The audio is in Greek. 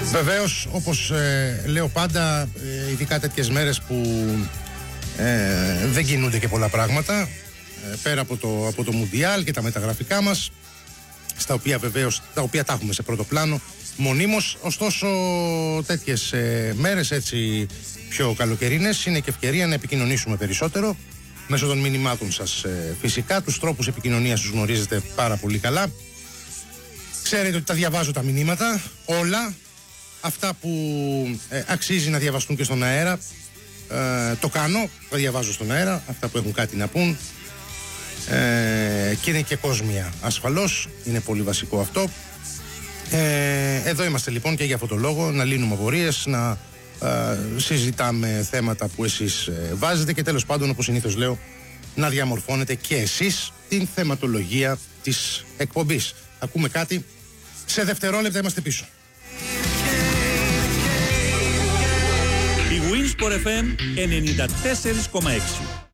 Βεβαίως, όπως λέω πάντα, ειδικά τέτοιες μέρες που δεν κινούνται και πολλά πράγματα, πέρα από το Μουντιάλ και τα μεταγραφικά μας, στα οποία βεβαίως τα έχουμε σε πρώτο πλάνο μονίμως. Ωστόσο, τέτοιες μέρες έτσι πιο καλοκαιρινές είναι και ευκαιρία να επικοινωνήσουμε περισσότερο μέσω των μηνυμάτων σας. Φυσικά τους τρόπους επικοινωνίας τους γνωρίζετε πάρα πολύ καλά. Ξέρετε ότι τα διαβάζω τα μηνύματα όλα. Αυτά που αξίζει να διαβαστούν και στον αέρα, το κάνω, τα διαβάζω στον αέρα. Αυτά που έχουν κάτι να πούν, και είναι και κόσμια ασφαλώς, είναι πολύ βασικό αυτό. Εδώ είμαστε λοιπόν και για αυτό το λόγο, να λύνουμε απορίες, να συζητάμε θέματα που εσείς βάζετε και τέλος πάντων, όπως συνήθως λέω, να διαμορφώνετε και εσείς την θεματολογία της εκπομπής. Ακούμε κάτι, σε δευτερόλεπτα είμαστε πίσω. Η Winsport FM 94,6.